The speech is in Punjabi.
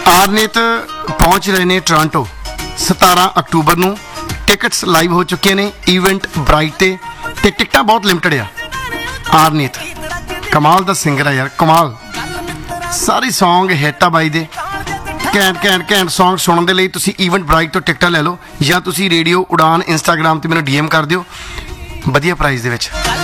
ਆਰਨੇਤ ਪਹੁੰਚ ਰਹੇ ਨੇ ਟੋਰਾਂਟੋ 17 ਅਕਤੂਬਰ ਨੂੰ। ਟਿਕਟਸ ਲਾਈਵ ਹੋ ਚੁੱਕੀਆਂ ਨੇ ਈਵੈਂਟ ਬ੍ਰਾਈਟ ਤੇ ਟਿਕਟਾਂ ਬਹੁਤ ਲਿਮਟਿਡ ਆ। ਆਰਨੇਤ ਕਮਾਲ ਦਾ ਸਿੰਗਰ ਆ ਯਾਰ, ਕਮਾਲ। ਸਾਰੇ ਸੌਂਗ ਹਿੱਟ ਆ ਬਾਈ ਦੇ। ਘੈਂਟ ਸੌਂਗ ਸੁਣਨ ਦੇ ਲਈ ਤੁਸੀਂ ਈਵੈਂਟ ਬ੍ਰਾਈਟ ਤੋਂ ਟਿਕਟਾਂ ਲੈ ਲਓ, ਜਾਂ ਤੁਸੀਂ ਰੇਡੀਓ ਉਡਾਨ ਇੰਸਟਾਗ੍ਰਾਮ 'ਤੇ ਮੈਨੂੰ DM ਕਰ ਦਿਓ ਵਧੀਆ ਪ੍ਰਾਈਸ ਦੇ ਵਿੱਚ।